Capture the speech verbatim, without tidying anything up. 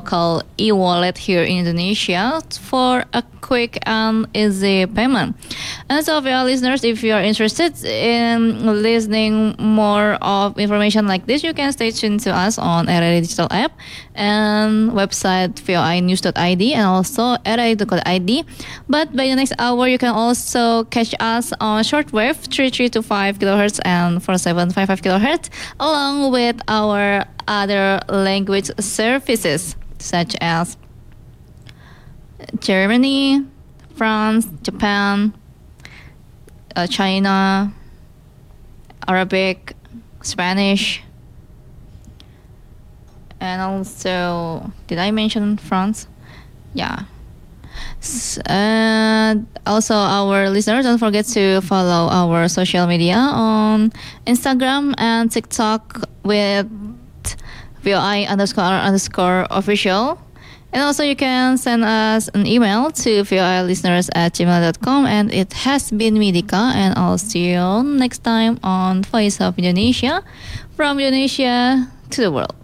local e-wallet here in Indonesia for a quick and easy payment. And so, for our listeners, if you are interested in listening more of information like this, you can stay tuned to us on R R I Digital app and website v o i news dot i d and also r r i dot i d. But by the next hour, you can also catch us on shortwave three three two five kilohertz and four seven five five kilohertz, along with our other language services such as Germany, France, Japan, uh, China, Arabic, Spanish, and also, did I mention France? Yeah. And also, our listeners, don't forget to follow our social media on Instagram and TikTok with V O I underscore underscore official. And also, you can send us an email to V O I listeners at gmail dot com. And it has been me, Dika, and I'll see you next time on Voice of Indonesia, from Indonesia to the world.